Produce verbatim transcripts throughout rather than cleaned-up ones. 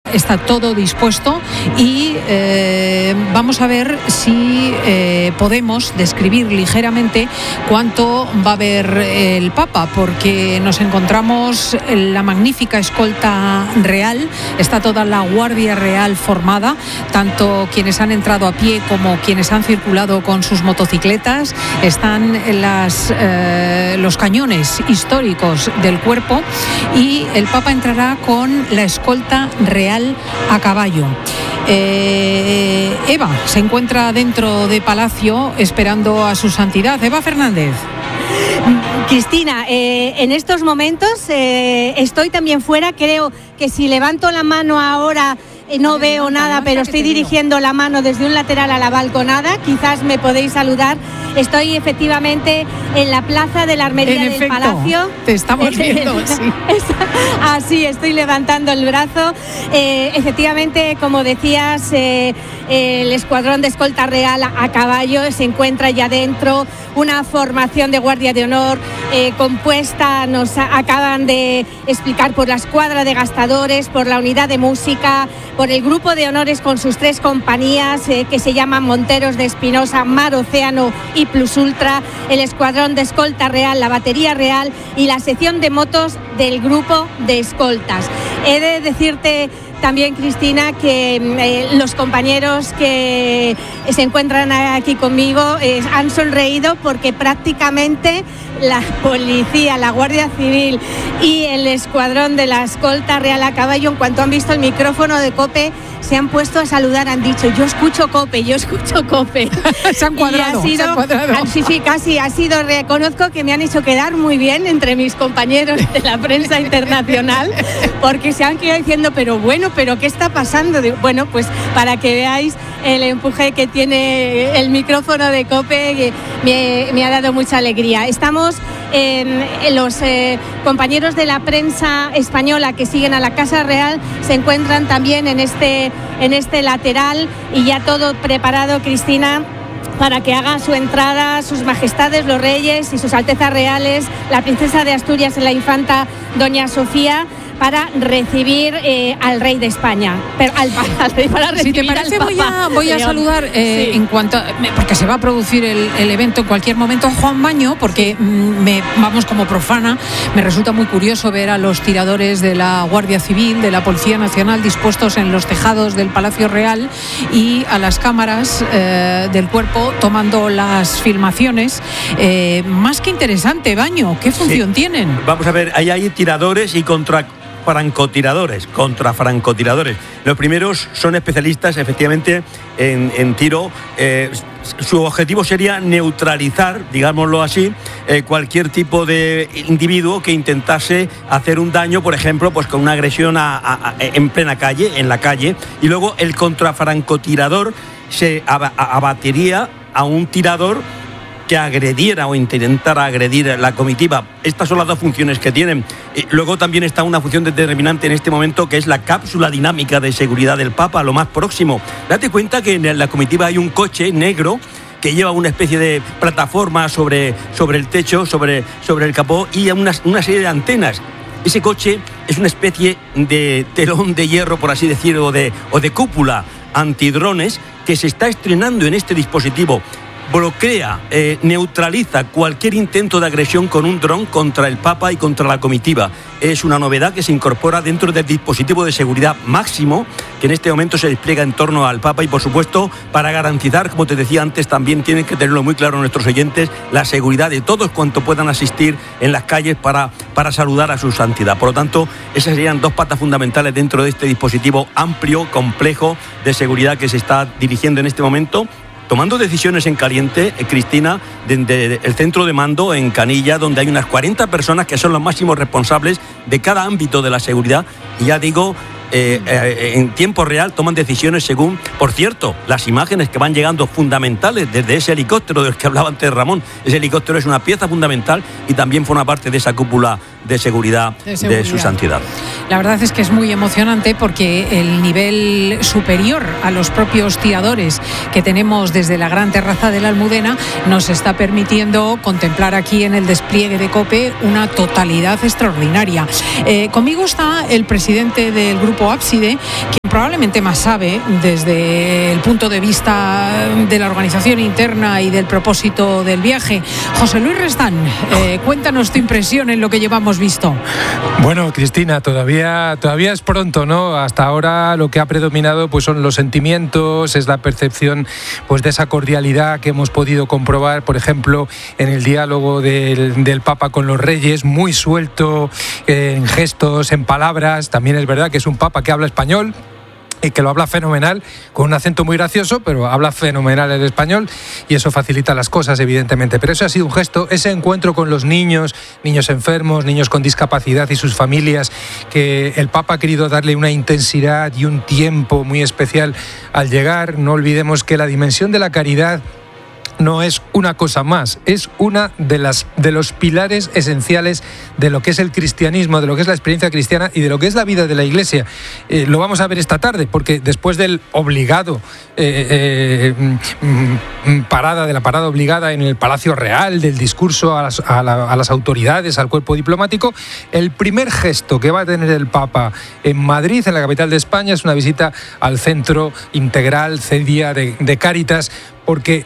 está todo dispuesto y eh, vamos a ver si eh, podemos describir ligeramente cuánto va a haber el Papa, porque nos encontramos en la magnífica escolta real, está toda la Guardia Real formada, tanto quienes han entrado a pie como quienes han circulado con sus motocicletas, están las, eh, los cañones históricos del cuerpo y el Papa entrará con la escolta real a caballo. Eh, Eva se encuentra dentro de Palacio esperando a su santidad. Eva Fernández. Cristina, eh, en estos momentos eh, estoy también fuera. Creo que si levanto la mano ahora eh, no Vale, veo levanta, nada, levanta, pero que estoy te dirigiendo veo. la mano desde un lateral a la balconada. Quizás me podéis saludar. Estoy efectivamente en la plaza de la Armería En del efecto, Palacio. te estamos viendo, sí. Así, estoy levantando el brazo. Eh, efectivamente, como decías, eh, el escuadrón de escolta real a, a caballo se encuentra ya dentro. Una formación de Guardia de Honor eh, compuesta, nos a, acaban de explicar, por la escuadra de gastadores, por la unidad de música, por el grupo de honores con sus tres compañías eh, que se llaman Monteros de Espinosa, Mar Océano y Plus Ultra, el escuadrón de escolta real, la batería real y la sección de motos del grupo de escoltas. He de decirte también, Cristina, que eh, los compañeros que se encuentran aquí conmigo eh, han sonreído porque prácticamente la policía, la Guardia Civil y el escuadrón de la escolta real a caballo, en cuanto han visto el micrófono de COPE, se han puesto a saludar, han dicho: yo escucho COPE, yo escucho COPE. Se han cuadrado, sido, se han cuadrado. Sí, sí, casi ha sido, reconozco que me han hecho quedar muy bien entre mis compañeros de la prensa internacional, porque se han quedado diciendo, pero bueno, pero ¿qué está pasando? Bueno, pues para que veáis el empuje que tiene el micrófono de COPE, que me, me ha dado mucha alegría. Estamos en, en los eh, compañeros de la prensa española que siguen a la Casa Real, se encuentran también en este, en este lateral y ya todo preparado, Cristina, para que haga su entrada sus majestades los reyes y sus altezas reales, la princesa de Asturias y la infanta doña Sofía, para recibir eh, al rey de España, pero al, al rey, para recibir Si te parece, al voy a, voy a León. saludar eh, Sí. en cuanto a, porque se va a producir el, el evento en cualquier momento, a Juan Baño, porque sí. me, vamos, como profana, me resulta muy curioso ver a los tiradores de la Guardia Civil, de la Policía Nacional, dispuestos en los tejados del Palacio Real y a las cámaras eh, del cuerpo tomando las filmaciones. Eh, más que interesante, Baño, ¿qué función sí. tienen? Vamos a ver, ahí hay tiradores y contra francotiradores, contra francotiradores. Los primeros son especialistas, efectivamente, en, en tiro. Eh, su objetivo sería neutralizar, digámoslo así, eh, cualquier tipo de individuo que intentase hacer un daño, por ejemplo, pues con una agresión a, a, a, en plena calle, en la calle. Y luego el contrafrancotirador se ab- abatiría a un tirador que agrediera o intentara agredir la comitiva. Estas son las dos funciones que tienen. Y luego también está una función determinante en este momento, que es la cápsula dinámica de seguridad del Papa, lo más próximo. Date cuenta que en la comitiva hay un coche negro que lleva una especie de plataforma sobre, sobre el techo, sobre, sobre el capó, y una, una serie de antenas. Ese coche es una especie de telón de hierro, por así decirlo, o de, o de cúpula antidrones que se está estrenando en este dispositivo. Bloquea, eh, neutraliza cualquier intento de agresión con un dron contra el Papa y contra la comitiva. Es una novedad que se incorpora dentro del dispositivo de seguridad máximo que en este momento se despliega en torno al Papa y, por supuesto, para garantizar, como te decía antes, también tienen que tenerlo muy claro nuestros oyentes, la seguridad de todos cuantos puedan asistir en las calles para, para saludar a su santidad. Por lo tanto, esas serían dos patas fundamentales dentro de este dispositivo amplio, complejo de seguridad que se está dirigiendo en este momento, tomando decisiones en caliente, eh, Cristina, desde el centro de mando en Canilla, donde hay unas cuarenta personas que son los máximos responsables de cada ámbito de la seguridad. Y ya digo, eh, eh, en tiempo real toman decisiones según, por cierto, las imágenes que van llegando fundamentales desde ese helicóptero del que hablaba antes Ramón. Ese helicóptero es una pieza fundamental y también forma parte de esa cúpula de seguridad de, seguridad. de su santidad. La verdad es que es muy emocionante porque el nivel superior a los propios tiradores que tenemos desde la gran terraza de la Almudena nos está permitiendo contemplar aquí en el despliegue de COPE una totalidad extraordinaria. Eh, conmigo está el presidente del Grupo Ábside, quien probablemente más sabe desde el punto de vista de la organización interna y del propósito del viaje. José Luis Restán, eh, cuéntanos tu impresión en lo que llevamos visto. Bueno, Cristina, todavía, todavía es pronto, ¿no? Hasta ahora lo que ha predominado pues son los sentimientos, es la percepción pues de esa cordialidad que hemos podido comprobar, por ejemplo, en el diálogo del, del Papa con los reyes, muy suelto eh, en gestos, en palabras. También es verdad que es un Papa que habla español, y que lo habla fenomenal, con un acento muy gracioso, pero habla fenomenal el español y eso facilita las cosas, evidentemente. Pero eso ha sido un gesto, ese encuentro con los niños, niños enfermos, niños con discapacidad y sus familias, que el Papa ha querido darle una intensidad y un tiempo muy especial al llegar. No olvidemos que la dimensión de la caridad no es una cosa más, es una de las de los pilares esenciales de lo que es el cristianismo, de lo que es la experiencia cristiana y de lo que es la vida de la Iglesia. Eh, lo vamos a ver esta tarde, porque después del obligado eh, eh, parada de la parada obligada en el Palacio Real, del discurso a las, a, la, a las autoridades, al cuerpo diplomático, el primer gesto que va a tener el Papa en Madrid, en la capital de España, es una visita al Centro Integral Cedia de, de Cáritas, porque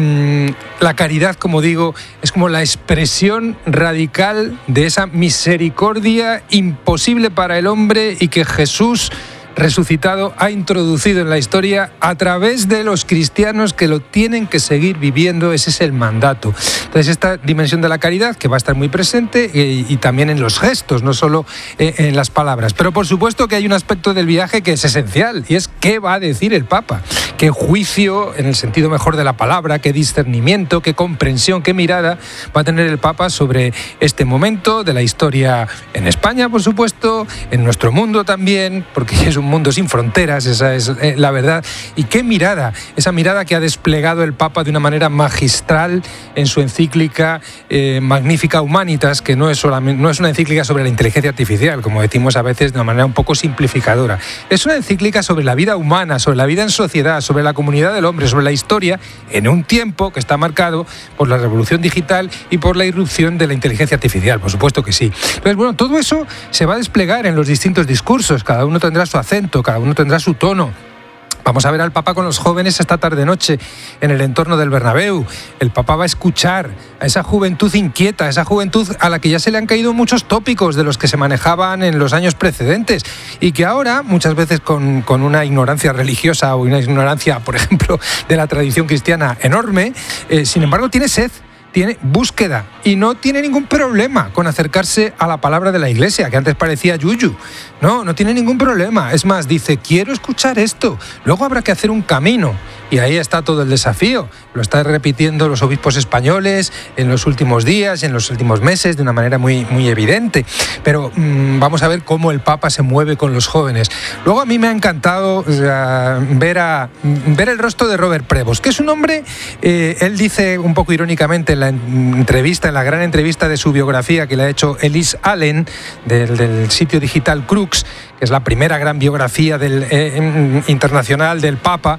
la caridad, como digo, es como la expresión radical de esa misericordia imposible para el hombre y que Jesús resucitado ha introducido en la historia a través de los cristianos que lo tienen que seguir viviendo. Ese es el mandato. Entonces, esta dimensión de la caridad que va a estar muy presente y, y también en los gestos, no solo eh, en las palabras. Pero por supuesto que hay un aspecto del viaje que es esencial y es qué va a decir el Papa. Qué juicio, en el sentido mejor de la palabra, qué discernimiento, qué comprensión, qué mirada va a tener el Papa sobre este momento de la historia en España, por supuesto, en nuestro mundo también, porque es un mundo sin fronteras, esa es eh, la verdad. Y qué mirada, esa mirada que ha desplegado el Papa de una manera magistral en su encíclica eh, Magnificat Humanitas, que no es, solamente, no es una encíclica sobre la inteligencia artificial, como decimos a veces de una manera un poco simplificadora. Es una encíclica sobre la vida humana, sobre la vida en sociedad, sobre la comunidad del hombre, sobre la historia, en un tiempo que está marcado por la revolución digital y por la irrupción de la inteligencia artificial, por supuesto que sí. Entonces, bueno, todo eso se va a desplegar en los distintos discursos, cada uno tendrá su acento, cada uno tendrá su tono. Vamos a ver al Papa con los jóvenes esta tarde-noche en el entorno del Bernabéu. El Papa va a escuchar a esa juventud inquieta, a esa juventud a la que ya se le han caído muchos tópicos de los que se manejaban en los años precedentes y que ahora, muchas veces con, con una ignorancia religiosa o una ignorancia, por ejemplo, de la tradición cristiana enorme, eh, sin embargo tiene sed, tiene búsqueda y no tiene ningún problema con acercarse a la palabra de la Iglesia, que antes parecía yuyu. No, no tiene ningún problema. Es más, dice, quiero escuchar esto. Luego habrá que hacer un camino. Y ahí está todo el desafío. Lo están repitiendo los obispos españoles en los últimos días, en los últimos meses, de una manera muy, muy evidente. Pero mmm, vamos a ver cómo el Papa se mueve con los jóvenes. Luego a mí me ha encantado o sea, ver, a, ver el rostro de Robert Prevost, que es un hombre, eh, él dice un poco irónicamente en la entrevista, en la gran entrevista de su biografía que le ha hecho Elise Allen, del, del sitio digital Crux, que es la primera gran biografía del, eh, internacional del Papa,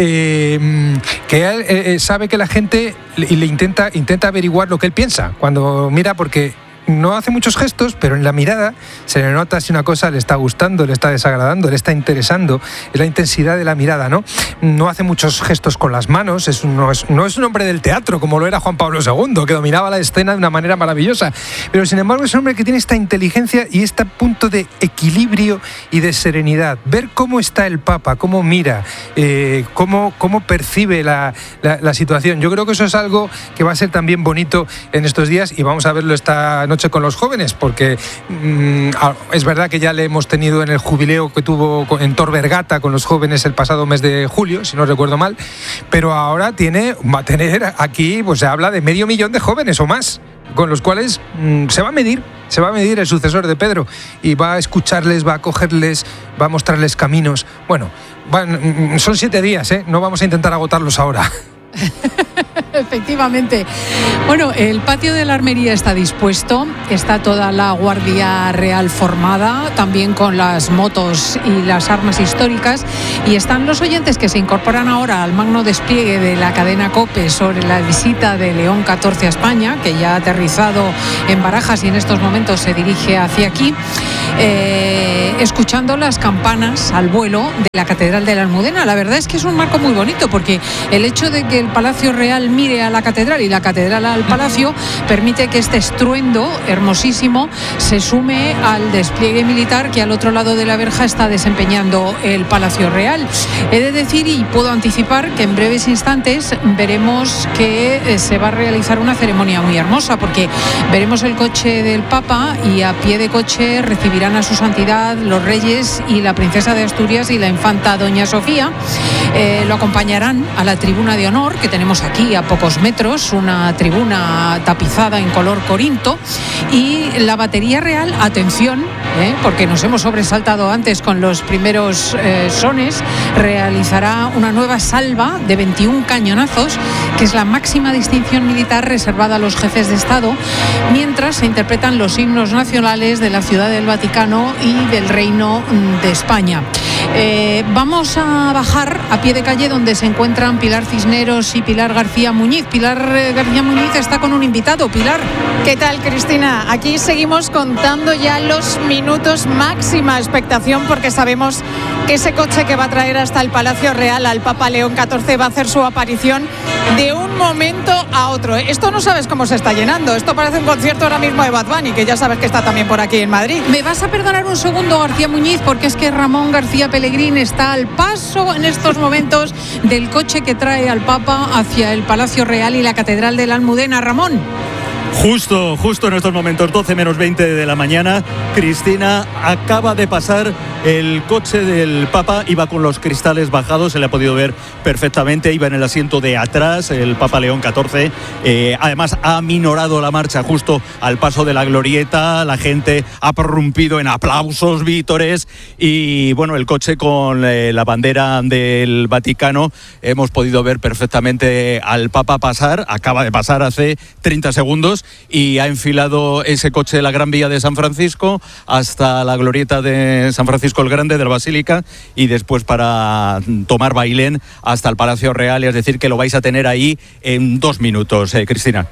eh, que él eh, sabe que la gente le, le intenta, intenta averiguar lo que él piensa cuando mira, porque no hace muchos gestos, pero en la mirada se le nota si una cosa le está gustando, le está desagradando, le está interesando. Es la intensidad de la mirada, ¿no? No hace muchos gestos con las manos, es un, no, es, no es un hombre del teatro como lo era Juan Pablo segundo, que dominaba la escena de una manera maravillosa, pero sin embargo es un hombre que tiene esta inteligencia y este punto de equilibrio y de serenidad. Ver cómo está el Papa, cómo mira, eh, cómo, cómo percibe la, la, la situación. Yo creo que eso es algo que va a ser también bonito en estos días y vamos a verlo esta noche con los jóvenes, porque mmm, es verdad que ya le hemos tenido en el jubileo que tuvo en Tor Vergata con los jóvenes el pasado mes de julio, si no recuerdo mal, pero ahora tiene, va a tener aquí, pues se habla de medio millón de jóvenes o más, con los cuales mmm, se va a medir, se va a medir el sucesor de Pedro y va a escucharles, va a acogerles, va a mostrarles caminos. Bueno, van, son siete días, ¿eh? No vamos a intentar agotarlos ahora. Efectivamente. Bueno, el patio de la Armería está dispuesto, está toda la Guardia Real formada, también con las motos y las armas históricas, y están los oyentes que se incorporan ahora al magno despliegue de la cadena COPE sobre la visita de León catorce a España, que ya ha aterrizado en Barajas y en estos momentos se dirige hacia aquí. eh, escuchando las campanas al vuelo de la Catedral de la Almudena. La verdad es que es un marco muy bonito, porque el hecho de que el Palacio Real mire a la Catedral y la Catedral al Palacio permite que este estruendo hermosísimo se sume al despliegue militar que al otro lado de la verja está desempeñando el Palacio Real. He de decir, y puedo anticipar, que en breves instantes veremos que eh, se va a realizar una ceremonia muy hermosa, porque veremos el coche del Papa y a pie de coche recibirán a su santidad los reyes y la princesa de Asturias y la infanta doña Sofía. Eh, lo acompañarán a la tribuna de honor que tenemos aquí a pocos metros, una tribuna tapizada en color corinto, y la batería real, atención, eh, porque nos hemos sobresaltado antes con los primeros eh, sones, realizará una nueva salva de veintiún cañonazos, que es la máxima distinción militar reservada a los jefes de Estado, mientras se interpretan los himnos nacionales de la Ciudad del Vaticano y del Reino de España. Eh, vamos a bajar a pie de calle donde se encuentran Pilar Cisneros y Pilar García Muñiz. Pilar eh, García Muñiz está con un invitado. Pilar. ¿Qué tal, Cristina? Aquí seguimos contando ya los minutos, máxima expectación, porque sabemos que ese coche que va a traer hasta el Palacio Real al Papa León catorce va a hacer su aparición de un momento a otro. Esto no sabes cómo se está llenando. Esto parece un concierto ahora mismo de Bad Bunny, que ya sabes que está también por aquí en Madrid. Me vas a perdonar un segundo, García Muñiz, porque es que Ramón García Pellegrín está al paso en estos momentos del coche que trae al Papa hacia el Palacio Real y la Catedral de la Almudena. Ramón. Justo, justo en estos momentos, doce menos veinte de la mañana, Cristina, acaba de pasar el coche del Papa, iba con los cristales bajados, se le ha podido ver perfectamente, iba en el asiento de atrás, el Papa León catorce, eh, además ha aminorado la marcha justo al paso de la glorieta, la gente ha prorrumpido en aplausos, vítores, y bueno, el coche con eh, la bandera del Vaticano, hemos podido ver perfectamente al Papa pasar, acaba de pasar hace treinta segundos, y ha enfilado ese coche de la Gran Vía de San Francisco hasta la glorieta de San Francisco el Grande de la Basílica, y después para tomar Bailén hasta el Palacio Real, es decir, que lo vais a tener ahí en dos minutos, eh, Cristina.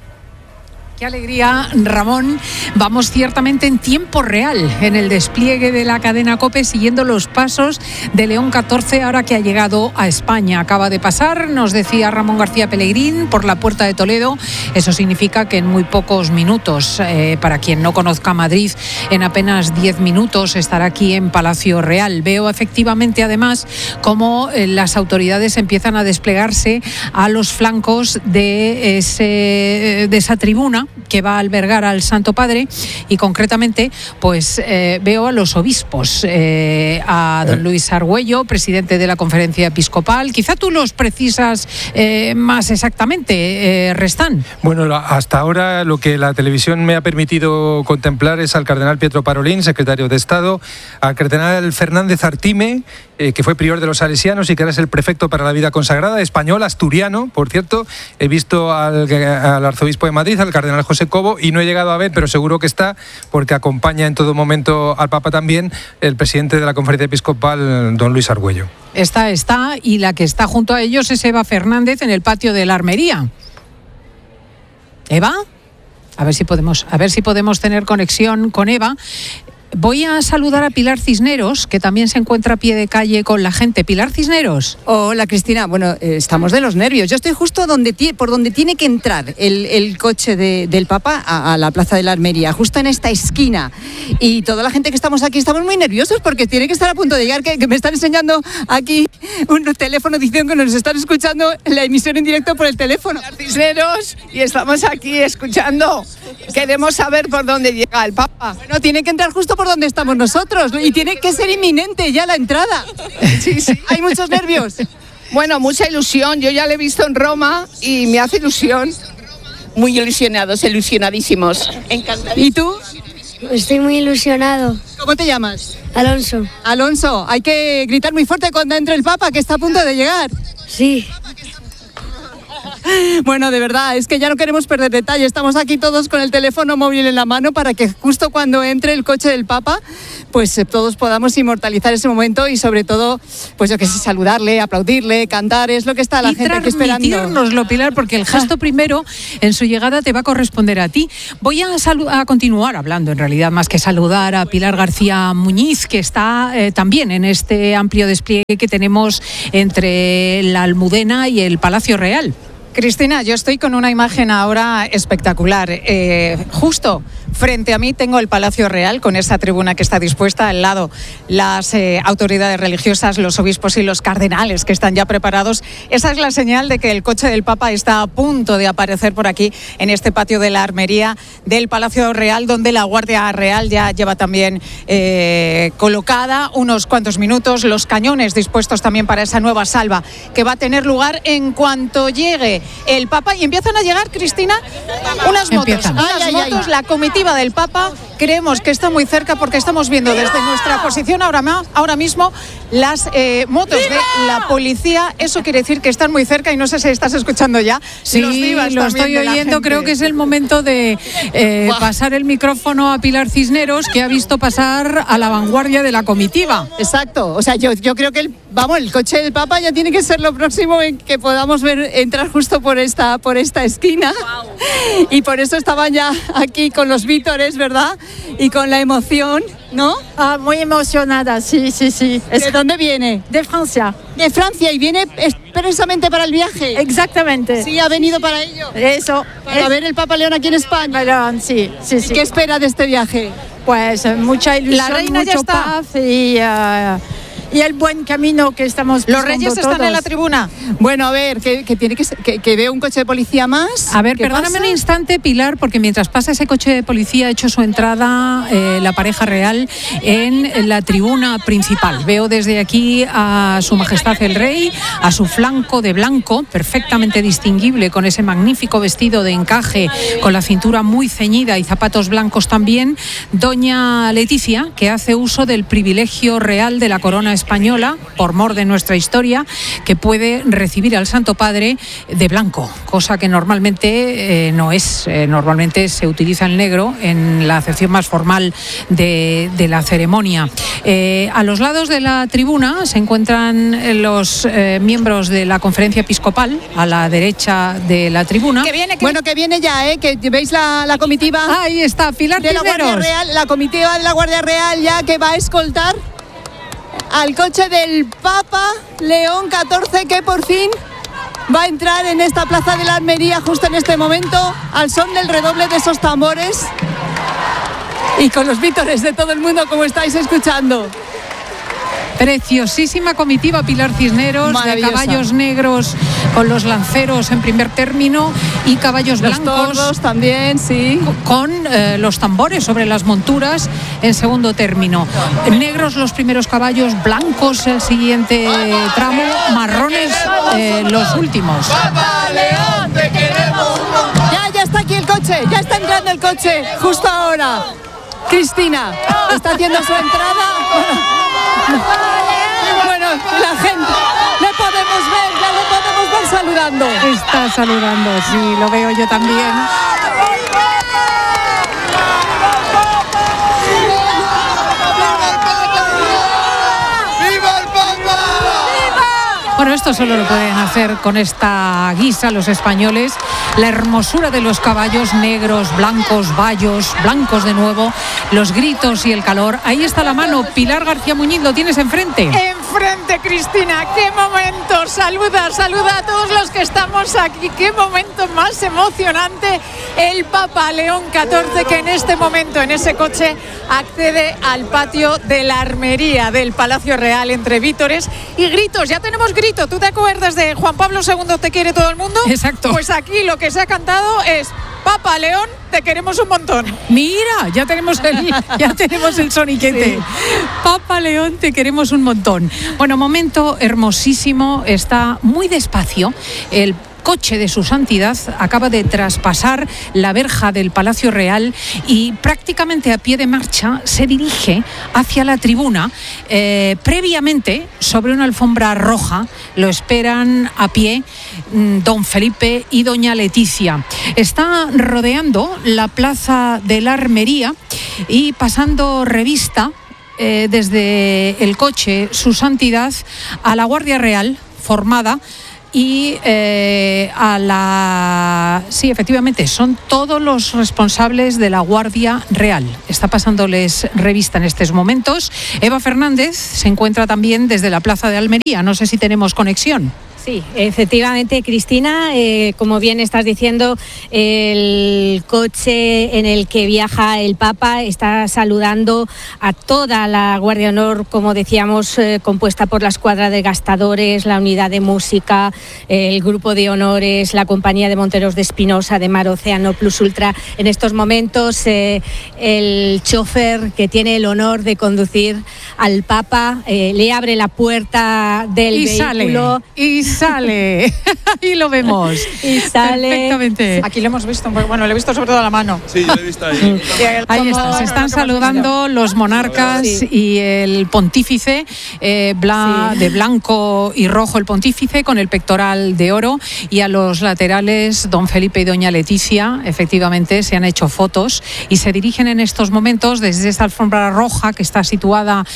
Qué alegría, Ramón. Vamos ciertamente en tiempo real en el despliegue de la cadena COPE, siguiendo los pasos de León catorce ahora que ha llegado a España. Acaba de pasar, nos decía Ramón García Pellegrín, por la Puerta de Toledo. Eso significa que en muy pocos minutos, eh, para quien no conozca Madrid, en apenas diez minutos estará aquí en Palacio Real. Veo efectivamente además cómo eh, las autoridades empiezan a desplegarse a los flancos de, ese, de esa tribuna que va a albergar al Santo Padre, y concretamente pues eh, veo a los obispos, eh, a don Luis Argüello, presidente de la Conferencia Episcopal. Quizá tú los precisas eh, más exactamente, eh, Restán. Bueno, hasta ahora lo que la televisión me ha permitido contemplar es al cardenal Pietro Parolin, secretario de Estado, al cardenal Fernández Artime, eh, que fue prior de los salesianos y que ahora es el prefecto para la vida consagrada, español, asturiano, por cierto. He visto al, al arzobispo de Madrid, al cardenal José Cobo, y no he llegado a ver, pero seguro que está, porque acompaña en todo momento al Papa también el presidente de la Conferencia Episcopal, don Luis Argüello. Está, está, y la que está junto a ellos es Eva Fernández en el patio de la Armería. ¿Eva? A ver si podemos, a ver si podemos tener conexión con Eva. Voy a saludar a Pilar Cisneros, que también se encuentra a pie de calle con la gente. Pilar Cisneros. Hola, Cristina. Bueno, eh, estamos de los nervios. Yo estoy justo donde por donde tiene que entrar el, el coche de, del Papa a, a la Plaza de la Armería, justo en esta esquina. Y toda la gente que estamos aquí estamos muy nerviosos porque tiene que estar a punto de llegar, que, que me están enseñando aquí un teléfono, dicen que nos están escuchando la emisión en directo por el teléfono. Pilar Cisneros, y estamos aquí escuchando. Queremos saber por dónde llega el Papa. Bueno, tiene que entrar justo por donde estamos nosotros, y tiene que ser inminente ya la entrada. Sí, sí. Hay muchos nervios. Bueno, mucha ilusión. Yo ya lo he visto en Roma y me hace ilusión. Muy ilusionados, ilusionadísimos. Encantadísimos. ¿Y tú? Estoy muy ilusionado. ¿Cómo te llamas? Alonso. Alonso, hay que gritar muy fuerte cuando entre el Papa, que está a punto de llegar. Sí. Bueno, de verdad, es que ya no queremos perder detalle. Estamos aquí todos con el teléfono móvil en la mano para que justo cuando entre el coche del Papa, pues eh, todos podamos inmortalizar ese momento y sobre todo, pues yo que sé, saludarle, aplaudirle, cantar, es lo que está la y gente aquí esperando. Transmitirnoslo, Pilar, porque el gesto primero en su llegada te va a corresponder a ti. Voy a, salu- a continuar hablando, en realidad, más que saludar a Pilar García Muñiz, que está eh, también en este amplio despliegue que tenemos entre la Almudena y el Palacio Real. Cristina, yo estoy con una imagen ahora espectacular. Eh, justo frente a mí tengo el Palacio Real con esa tribuna que está dispuesta. Al lado las eh, autoridades religiosas, los obispos y los cardenales que están ya preparados. Esa es la señal de que el coche del Papa está a punto de aparecer por aquí en este patio de la armería del Palacio Real, donde la Guardia Real ya lleva también eh, colocada unos cuantos minutos, los cañones dispuestos también para esa nueva salva que va a tener lugar en cuanto llegue el Papa. Y empiezan a llegar, Cristina, unas motos, Empiezan. unas Ay, ay, motos, ay. la comitiva del Papa. Creemos que está muy cerca porque estamos viendo desde nuestra posición ahora, ma- ahora mismo las eh, motos de la policía. Eso quiere decir que están muy cerca y no sé si estás escuchando ya. Sí, los vivas lo también estoy de la oyendo. gente. Creo que es el momento de eh, pasar el micrófono a Pilar Cisneros, que ha visto pasar a la vanguardia de la comitiva. Exacto, o sea, yo, yo creo que el, vamos, el coche del Papa ya tiene que ser lo próximo en que podamos ver entrar justo por esta, por esta esquina. Wow. Y por eso estaban ya aquí con los vítores, ¿verdad? Y con la emoción, ¿no? Ah, muy emocionada, sí, sí, sí. ¿De dónde viene? De Francia. De Francia, y viene expresamente para el viaje. Exactamente. Sí, ha venido para ello. Eso. Para es- ver el Papa León aquí en España. León, sí, sí, sí. ¿Qué espera de este viaje? Pues eh, mucha ilusión, La reina ya mucho está. paz y, eh, y el buen camino que estamos Los pisando reyes están todos. en la tribuna. Bueno, a ver, que, que tiene que, ser- que, que veo un coche de policía más. A ver, ¿Qué perdóname pasa? un instante, Pilar, porque mientras pasa ese coche de policía ha hecho su entrada eh, la pareja real en la tribuna principal. Veo desde aquí a Su Majestad el Rey, a su flanco de blanco, perfectamente distinguible, con ese magnífico vestido de encaje, con la cintura muy ceñida y zapatos blancos también, doña Leticia, que hace uso del privilegio real de la corona española, por mor de nuestra historia, que puede recibir al Santo Padre de blanco, cosa que normalmente eh, no es. Eh, normalmente se utiliza el negro en la acepción más formal de, de la ceremonia. Eh, a los lados de la tribuna se encuentran los eh, miembros de la conferencia episcopal, a la derecha de la tribuna. Que viene, que Bueno, que viene ya, ¿eh? Que veis la, la comitiva Ahí está, Pilar de la Guardia Cisneros. Real, la comitiva de la Guardia Real ya que va a escoltar al coche del Papa León catorce, que por fin va a entrar en esta plaza de la Armería justo en este momento, al son del redoble de esos tambores y con los vítores de todo el mundo, como estáis escuchando. Preciosísima comitiva, Pilar Cisneros, de Maravillosa. caballos negros con los lanceros en primer término y caballos Los blancos tordos también, sí. con eh, los tambores sobre las monturas en segundo término. Negros los primeros caballos, blancos el siguiente tramo, marrones eh, los últimos. Ya, ya está aquí el coche, ya está entrando el coche, justo ahora. Cristina está haciendo su entrada. Bueno, bueno, la gente, le podemos ver, ya le podemos ver saludando. Está saludando, sí, lo veo yo también. Bueno, esto solo lo pueden hacer con esta guisa los españoles. La hermosura de los caballos negros, blancos, bayos, blancos de nuevo, los gritos y el calor. Ahí está la mano. Pilar García Muñiz, lo tienes enfrente. enfrente, Cristina. ¡Qué momento! Saluda, saluda a todos los que estamos aquí. ¡Qué momento más emocionante! El Papa León catorce, que en este momento, en ese coche, accede al patio de la armería del Palacio Real entre vítores y gritos. Ya tenemos grito. ¿Tú te acuerdas de Juan Pablo segundo, te quiere todo el mundo? Exacto. Pues aquí lo que se ha cantado es: Papa León, te queremos un montón. Mira, ya tenemos el, ya tenemos el soniquete. Sí. Papa León, te queremos un montón. Bueno, momento hermosísimo. Está muy despacio el coche de su santidad acaba de traspasar la verja del Palacio Real y prácticamente a pie de marcha se dirige hacia la tribuna. Eh, previamente, sobre una alfombra roja, lo esperan a pie don Felipe y doña Leticia. Está rodeando la Plaza de la Armería y pasando revista eh, desde el coche su santidad a la Guardia Real formada y eh, a la... Sí, efectivamente, son todos los responsables de la Guardia Real. Está pasándoles revista en estos momentos. Eva Fernández se encuentra también desde la Plaza de Almería. No sé si tenemos conexión. Sí, efectivamente, Cristina, eh, como bien estás diciendo, el coche en el que viaja el Papa está saludando a toda la Guardia de Honor, como decíamos, eh, compuesta por la escuadra de gastadores, la unidad de música, eh, el grupo de honores, la compañía de Monteros de Espinosa, de Mar Océano Plus Ultra. En estos momentos, eh, el chofer que tiene el honor de conducir al Papa eh, le abre la puerta del y vehículo. Sale, y sale, ahí lo vemos. Y sale. Perfectamente. Aquí lo hemos visto, bueno, lo he visto sobre todo a la mano. Sí, lo he visto ahí. Ahí está, se están saludando los monarcas sí. y el pontífice, eh, bla, sí. de blanco y rojo el pontífice, con el pectoral de oro, y a los laterales don Felipe y doña Leticia. Efectivamente, se han hecho fotos y se dirigen en estos momentos desde esta alfombra roja que está situada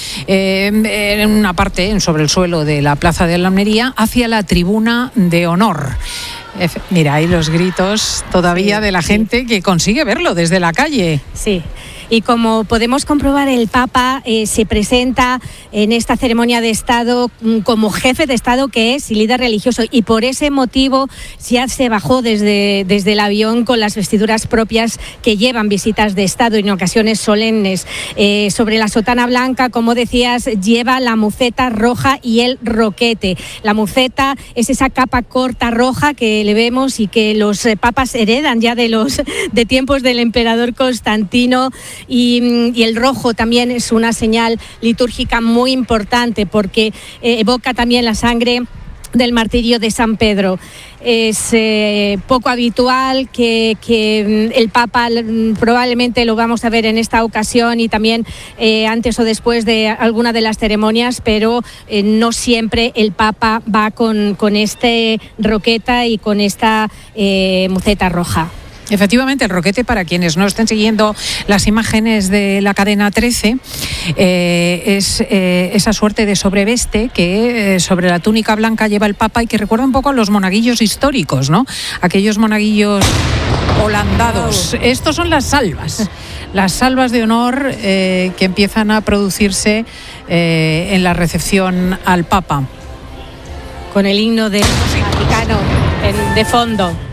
eh, en una parte, sobre el suelo de la Plaza de la Almería, hacia la tribuna de honor. Mira, ahí los gritos todavía sí, de la sí. gente que consigue verlo desde la calle. Sí. Y como podemos comprobar, el Papa eh, se presenta en esta ceremonia de Estado como jefe de Estado que es y líder religioso, y por ese motivo ya se bajó desde, desde el avión con las vestiduras propias que llevan visitas de Estado en ocasiones solemnes. Eh, sobre la sotana blanca, como decías, lleva la muceta roja y el roquete. La muceta es esa capa corta roja que le vemos y que los eh, papas heredan ya de los de tiempos del emperador Constantino. Y, y el rojo también es una señal litúrgica muy importante porque eh, evoca también la sangre del martirio de San Pedro. Es eh, poco habitual que, que el Papa, probablemente lo vamos a ver en esta ocasión y también eh, antes o después de alguna de las ceremonias, pero eh, no siempre el Papa va con, con este roqueta y con esta eh, muceta roja. Efectivamente, el roquete, para quienes no estén siguiendo las imágenes de la cadena trece, eh, es eh, esa suerte de sobreveste que eh, sobre la túnica blanca lleva el Papa y que recuerda un poco a los monaguillos históricos, ¿no? Aquellos monaguillos holandados. Estos son las salvas, las salvas de honor eh, que empiezan a producirse eh, en la recepción al Papa. Con el himno del Vaticano de fondo.